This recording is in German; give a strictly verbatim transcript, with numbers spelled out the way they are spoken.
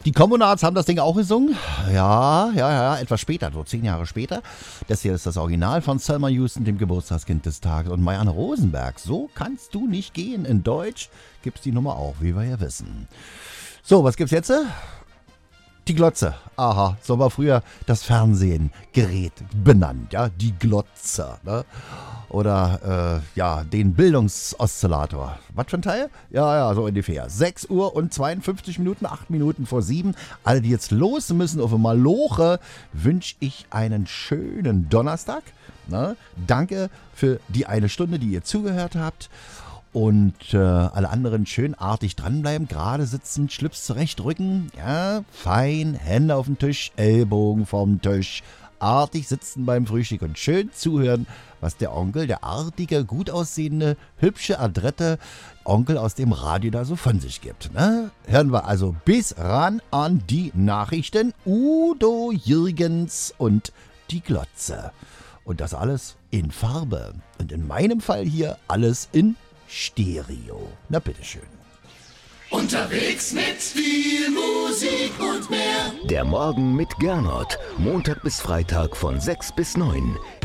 Die Kommunards haben das Ding auch gesungen. Ja, ja, ja, etwas später, so zehn Jahre später. Das hier ist das Original von Selma Houston, dem Geburtstagskind des Tages. Und Marianne Rosenberg, so kannst du nicht gehen. In Deutsch gibt's die Nummer auch, wie wir ja wissen. So, was gibt's jetzt? Die Glotze. Aha, so war früher das Fernsehgerät benannt, ja, die Glotze, ne? Oder, äh, ja, den Bildungsoszillator. Was für ein Teil? Ja, ja, so ungefähr. sechs Uhr und zweiundfünfzig Minuten, acht Minuten vor sieben. Alle, die jetzt los müssen auf einmal Maloche, wünsche ich einen schönen Donnerstag. Ne? Danke für die eine Stunde, die ihr zugehört habt. Und äh, alle anderen schön artig dranbleiben, gerade sitzen, Schlips zurechtrücken, ja, fein, Hände auf den Tisch, Ellbogen vom Tisch, artig sitzen beim Frühstück und schön zuhören, was der Onkel, der artige, gut aussehende, hübsche, adrette Onkel aus dem Radio da so von sich gibt. Ne? Hören wir also bis ran an die Nachrichten, Udo Jürgens und die Glotze. Und das alles in Farbe. Und in meinem Fall hier alles in Stereo. Na bitteschön. Unterwegs mit viel Musik und mehr. Der Morgen mit Gernot. Montag bis Freitag von sechs bis neun.